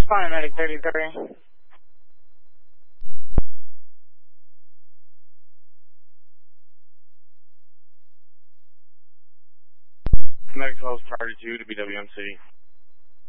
Responding medic 33. Medic 12 priority 2 to BWMC.